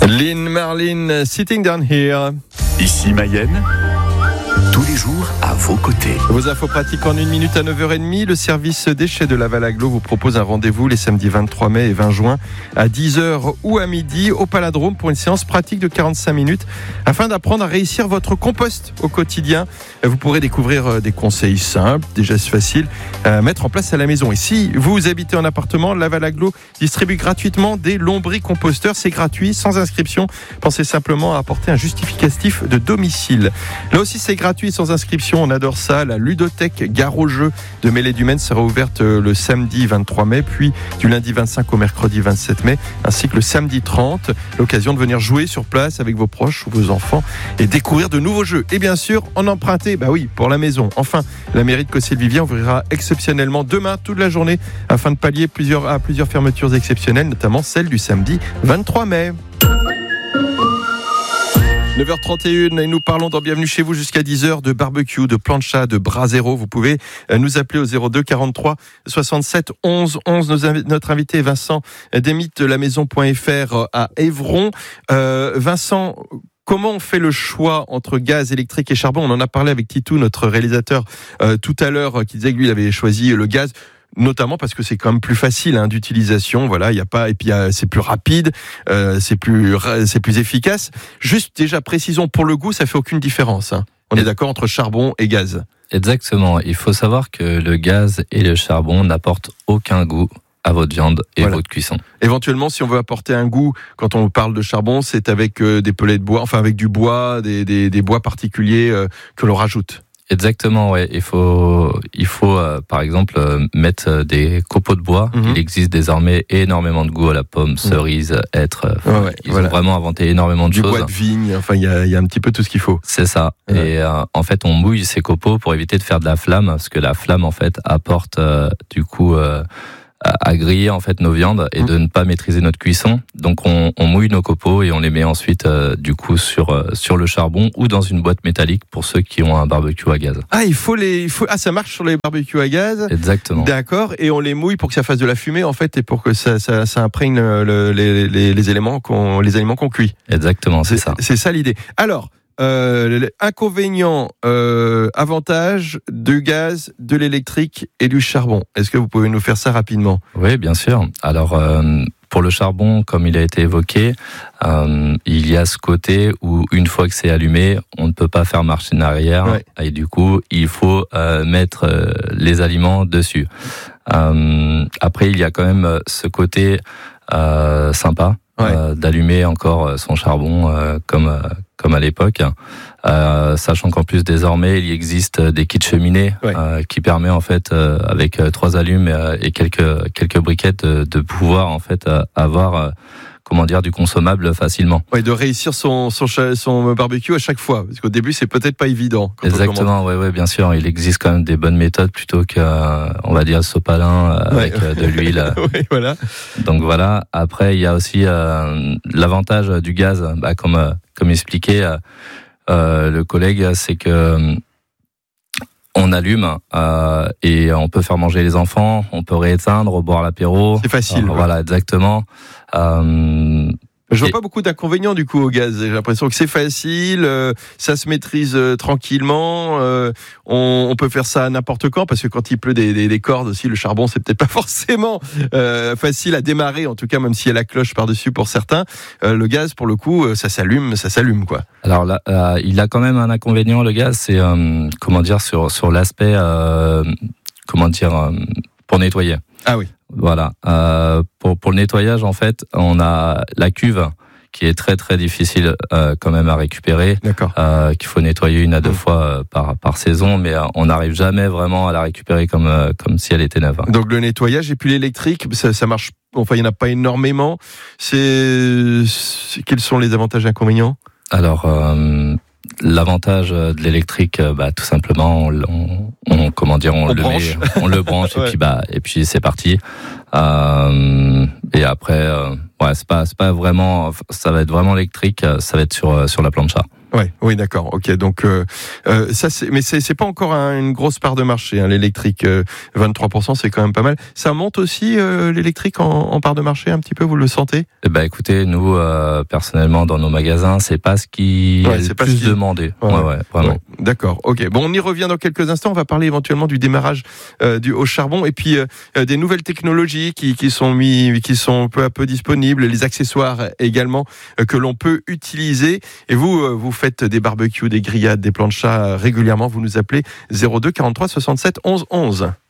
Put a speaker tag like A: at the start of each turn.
A: Lynn Marlin, Sitting Down Here.
B: Ici Mayenne, tous les jours à vos côtés.
A: Vos infos pratiques en 1 minute à 9h30. Le service déchets de Laval-Aglo vous propose un rendez-vous les samedis 23 mai et 20 juin à 10h ou à midi au Paladrome pour une séance pratique de 45 minutes afin d'apprendre à réussir votre compost au quotidien. Vous pourrez découvrir des conseils simples, des gestes faciles à mettre en place à la maison. Et si vous habitez en appartement, Laval-Aglo distribue gratuitement des lombricomposteurs. C'est gratuit, sans inscription. Pensez simplement à apporter un justificatif de domicile. Là aussi, c'est gratuit, sans inscription. On adore ça. La ludothèque Gare au Jeu de Mêlée-du-Maine sera ouverte le samedi 23 mai, puis du lundi 25 au mercredi 27 mai, ainsi que le samedi 30. L'occasion de venir jouer sur place avec vos proches ou vos enfants et découvrir de nouveaux jeux. Et bien sûr, en emprunter, pour la maison. Enfin, la mairie de Cossé-le-Vivier ouvrira exceptionnellement demain toute la journée afin de pallier à plusieurs fermetures exceptionnelles, notamment celle du samedi 23 mai. 9h31 et nous parlons dans Bienvenue chez vous jusqu'à 10h de barbecue, de plancha, de brasero. Vous pouvez nous appeler au 02 43 67 11 11. Notre invité est Vincent Desmythes de la maison.fr à Évron. Vincent, comment on fait le choix entre gaz, électrique et charbon ? On en a parlé avec Titou, notre réalisateur, tout à l'heure, qui disait que lui, il avait choisi le gaz. Notamment parce que c'est quand même plus facile d'utilisation, voilà, il y a pas, et puis c'est plus rapide, c'est plus efficace. Juste déjà précisons, pour le goût, ça fait aucune différence. On est d'accord entre charbon et gaz.
C: Exactement. Il faut savoir que le gaz et le charbon n'apportent aucun goût à votre viande et votre cuisson. Éventuellement, si on veut apporter un goût, quand on parle de charbon, c'est avec des pellets de bois, enfin avec du bois, des bois particuliers que l'on rajoute. Exactement, ouais. Il faut par exemple mettre des copeaux de bois. Il existe désormais énormément de goûts à la pomme, cerise, hêtre. Ils ont vraiment inventé énormément de choses. Du bois de vigne. Enfin, il y a un petit peu tout ce qu'il faut. C'est ça. Ouais. Et en fait, on mouille ces copeaux pour éviter de faire de la flamme, parce que la flamme en fait apporte à griller en fait nos viandes et de ne pas maîtriser notre cuisson. Donc on mouille nos copeaux et on les met ensuite sur le charbon ou dans une boîte métallique pour ceux qui ont un barbecue à gaz. Ça marche sur les barbecues à gaz. Exactement. D'accord. Et on les mouille pour que ça fasse de la fumée en fait et pour que ça imprègne les aliments qu'on cuit. Exactement, c'est ça. C'est ça l'idée. Alors, inconvénients, avantages du gaz, de l'électrique et du charbon. Est-ce que vous pouvez nous faire ça rapidement ? Oui, bien sûr. Alors, pour le charbon, comme il a été évoqué, il y a ce côté où une fois que c'est allumé, on ne peut pas faire marche en arrière. Ouais. Et du coup, il faut mettre les aliments dessus. Après, il y a quand même ce côté sympa. D'allumer encore son charbon comme à l'époque, sachant qu'en plus désormais il existe des kits cheminées qui permet en fait avec 3 allumes et quelques briquettes de pouvoir en fait avoir du consommable facilement. Oui, de réussir son barbecue à chaque fois, parce qu'au début c'est peut-être pas évident. Exactement, ouais, bien sûr, il existe quand même des bonnes méthodes plutôt on va dire sopalin avec de l'huile. Oui, voilà. Donc voilà. Après, il y a aussi l'avantage du gaz, comme expliqué le collègue, c'est que on allume et on peut faire manger les enfants, on peut rééteindre, boire l'apéro. C'est facile. Voilà, exactement. Je vois pas beaucoup d'inconvénients du coup au gaz. J'ai l'impression que c'est facile, ça se maîtrise tranquillement. On peut faire ça à n'importe quand, parce que quand il pleut des cordes aussi, le charbon c'est peut-être pas forcément facile à démarrer. En tout cas, même s'il y a la cloche par-dessus pour certains, le gaz pour le coup, ça s'allume quoi. Alors là, il a quand même un inconvénient le gaz, c'est sur l'aspect pour nettoyer. Ah oui. Voilà. Pour le nettoyage, en fait, on a la cuve qui est très très difficile quand même à récupérer. D'accord. Qu'il faut nettoyer 1 à 2 fois par saison, mais on n'arrive jamais vraiment à la récupérer comme si elle était neuve. Donc le nettoyage et puis l'électrique, ça marche. Enfin, il n'y en a pas énormément. Quels sont les avantages et inconvénients ? Alors. L'avantage de l'électrique, tout simplement, on le branche et puis c'est parti. Et après, c'est pas vraiment, ça va être vraiment électrique, ça va être sur la plancha.
A: Ouais, oui, d'accord. Ok, donc ça, mais c'est pas encore une grosse part de marché. Hein, l'électrique, 23%, c'est quand même pas mal. Ça monte aussi l'électrique en part de marché un petit peu. Vous le sentez ?
C: Écoutez, nous personnellement dans nos magasins, c'est pas ce qui est le plus demandé. Ouais, vraiment. Ouais.
A: D'accord. Ok. Bon, on y revient dans quelques instants. On va parler éventuellement du démarrage au charbon et puis des nouvelles technologies qui sont peu à peu disponibles, les accessoires également que l'on peut utiliser. Et vous faites des barbecues, des grillades, des planchas régulièrement. Vous nous appelez 02 43 67 11 11.